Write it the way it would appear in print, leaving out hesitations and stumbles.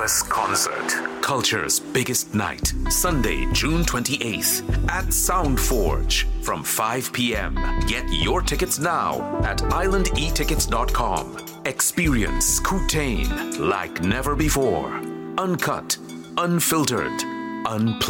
Hours Concert. Culture's biggest night. Sunday, June 28th at Soundforge from 5 p.m. Get your tickets now at islandetickets.com. Experience Kootain like never before. Uncut, unfiltered, unplugged.